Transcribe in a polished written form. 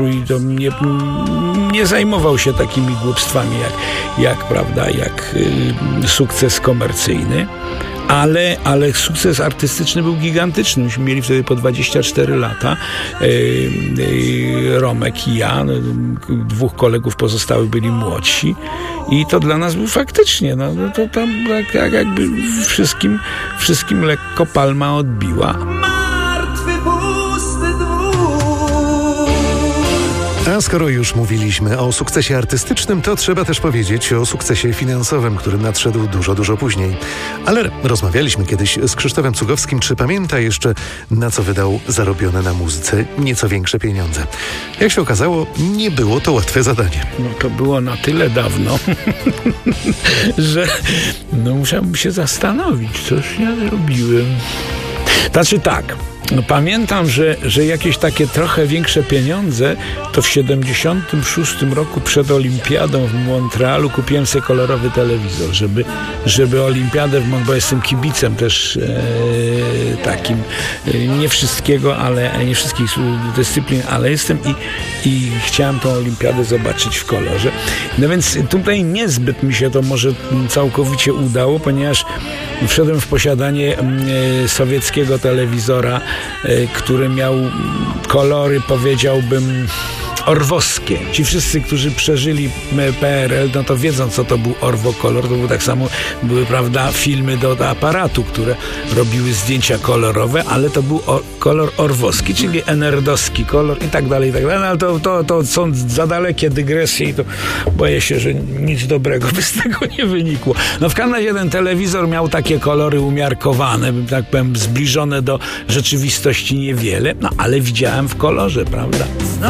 i to nie zajmował się takimi głupstwami jak sukces komercyjny. Ale sukces artystyczny był gigantyczny. Myśmy mieli wtedy po 24 lata. Romek i ja, dwóch kolegów pozostałych byli młodsi. I to dla nas był faktycznie, to tam tak jakby wszystkim lekko palma odbiła. A skoro już mówiliśmy o sukcesie artystycznym, to trzeba też powiedzieć o sukcesie finansowym, który nadszedł dużo później. Ale rozmawialiśmy kiedyś z Krzysztofem Cugowskim, czy pamięta jeszcze, na co wydał zarobione na muzyce nieco większe pieniądze. Jak się okazało, nie było to łatwe zadanie. To było na tyle dawno, że musiałbym się zastanowić, coś ja robiłem. Znaczy tak, pamiętam, że jakieś takie trochę większe pieniądze, to w 76 roku przed olimpiadą w Montrealu kupiłem sobie kolorowy telewizor, żeby olimpiadę bo jestem kibicem też takim, nie wszystkiego, ale nie wszystkich dyscyplin, ale jestem i chciałem tą olimpiadę zobaczyć w kolorze. No więc tutaj niezbyt mi się to może całkowicie udało, ponieważ wszedłem w posiadanie sowieckiego telewizora, który miał kolory, powiedziałbym, orwowskie. Ci wszyscy, którzy przeżyli PRL, to wiedzą, co to był orwokolor. To był tak samo, były, prawda, filmy do aparatu, które robiły zdjęcia kolorowe, ale to był kolor orwowski, czyli enerdowski kolor i tak dalej, ale to są za dalekie dygresje i to boję się, że nic dobrego by z tego nie wynikło. W każdym razie ten telewizor miał takie kolory umiarkowane, tak powiem, zbliżone do rzeczywistości niewiele, ale widziałem w kolorze, prawda?